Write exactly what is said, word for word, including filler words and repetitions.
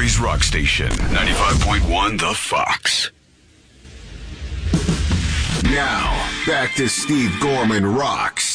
Missouri's rock station, ninety-five point one The Fox. Now, back to Steve Gorman Rocks.